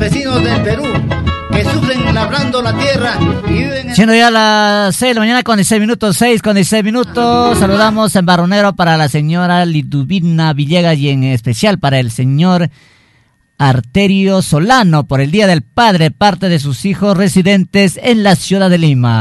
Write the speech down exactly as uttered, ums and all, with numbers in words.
Vecinos del Perú que sufren labrando la tierra y viven en... Siendo ya las seis de la mañana con dieciséis minutos, seis con dieciséis minutos, saludamos en Barronero para la señora Liduvina Villegas y en especial para el señor Arterio Solano por el Día del Padre, parte de sus hijos residentes en la ciudad de Lima.